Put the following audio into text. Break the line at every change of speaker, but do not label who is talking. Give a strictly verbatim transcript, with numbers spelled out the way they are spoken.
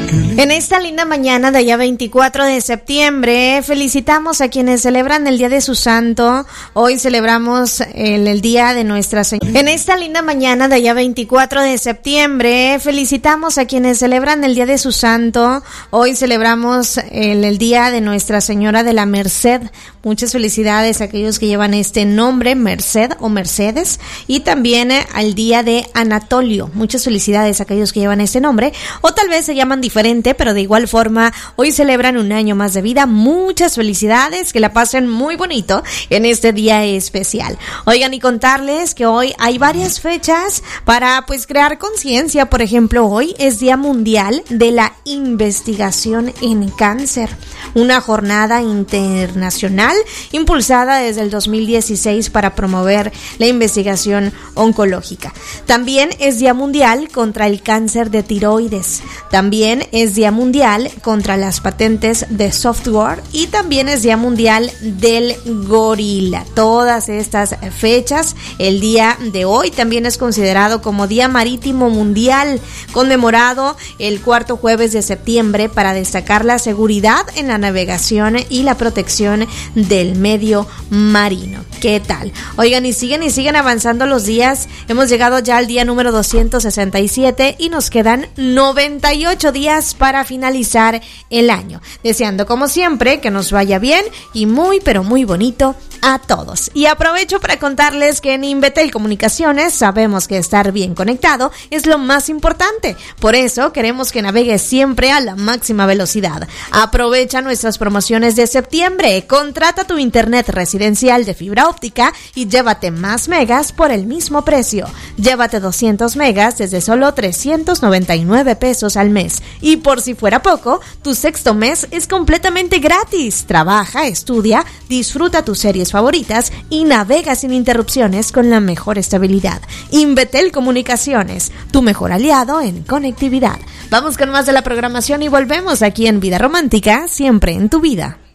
En esta linda mañana de allá veinticuatro de septiembre, felicitamos a quienes celebran el Día de su Santo. Hoy celebramos el, el Día de Nuestra Señora. En esta linda mañana de allá veinticuatro de septiembre, felicitamos a quienes celebran el Día de su Santo. Hoy celebramos el, el Día de Nuestra Señora de la Merced. Muchas felicidades a aquellos que llevan este nombre, Merced o Mercedes. Y también eh, al Día de Anatolio. Muchas felicidades a aquellos que llevan este nombre. O tal vez se llaman diferente, pero de igual forma hoy celebran un año más de vida. Muchas felicidades, que la pasen muy bonito en este día especial. Oigan, y contarles que hoy hay varias fechas para pues crear conciencia. Por ejemplo, hoy es Día Mundial de la Investigación en Cáncer, una jornada internacional impulsada desde el dos mil dieciséis para promover la investigación oncológica. También es Día Mundial contra el cáncer de tiroides. También es Día Mundial contra las patentes de software y también es Día Mundial del Gorila. Todas estas fechas, el día de hoy también es considerado como Día Marítimo Mundial, conmemorado el cuarto jueves de septiembre para destacar la seguridad en la navegación y la protección del medio marino. ¿Qué tal? Oigan, y siguen y siguen avanzando los días. Hemos llegado ya al día número doscientos sesenta y siete y nos quedan noventa y ocho días para finalizar el año. Deseando como siempre que nos vaya bien y muy pero muy bonito a todos. Y aprovecho para contarles que en Invetel Comunicaciones sabemos que estar bien conectado es lo más importante. Por eso queremos que navegues siempre a la máxima velocidad. Aprovecha nuestras promociones de septiembre. Contrata tu internet residencial de fibra óptica y llévate más megas por el mismo precio. Llévate doscientos megas desde solo trescientos noventa y nueve pesos al mes. Y por si fuera poco, tu sexto mes es completamente gratis. Trabaja, estudia, disfruta tus series favoritas y navega sin interrupciones con la mejor estabilidad. Invetel Comunicaciones, tu mejor aliado en conectividad. Vamos con más de la programación y volvemos aquí en Vida Romántica, siempre en tu vida.